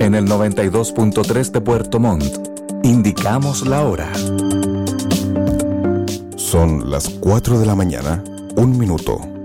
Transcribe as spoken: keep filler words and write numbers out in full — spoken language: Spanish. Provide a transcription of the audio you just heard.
En el noventa y dos punto tres de Puerto Montt, indicamos la hora. Son las cuatro de la mañana, un minuto.